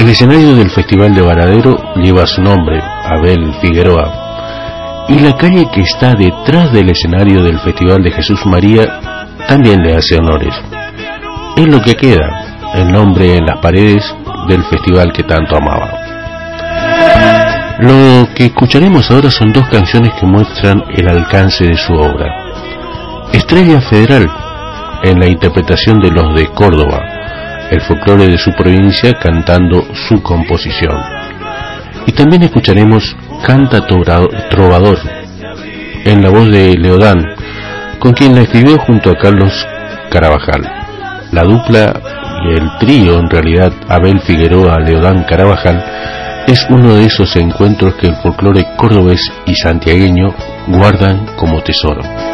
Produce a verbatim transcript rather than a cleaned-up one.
El escenario del Festival de Varadero lleva su nombre, Abel Figueroa, y la calle que está detrás del escenario del Festival de Jesús María también le hace honores. Es lo que queda, el nombre en las paredes del festival que tanto amaba. Lo que escucharemos ahora son dos canciones que muestran el alcance de su obra. Estrella Federal, en la interpretación de los de Córdoba, el folclore de su provincia cantando su composición. Y también escucharemos Canta Trovador, en la voz de Leodán, con quien la escribió junto a Carlos Carabajal. La dupla y el trío, en realidad Abel Figueroa, Leodán Carabajal, es uno de esos encuentros que el folclore cordobés y santiagueño guardan como tesoro.